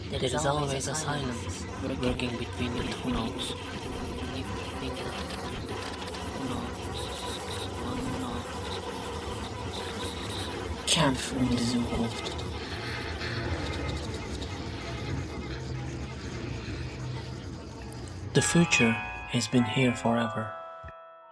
There is always a silence working between the two notes. Kampf um die Zukunft. The future has been here forever.